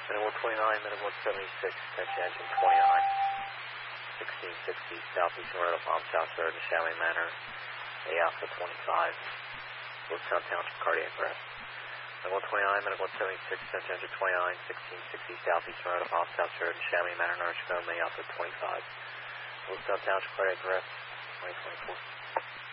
Minute 129, minute 176, attention engine 29, 1660 southeast road of South Road in Chalet Manor, A Alpha 25, Woodstown Township cardiac arrest. Minute 129, minute 176, attention engine 29, 1660 southeast road of South Road in Chalet Manor, North Dakota, A Alpha 25, Woodstown Township cardiac arrest, 2024.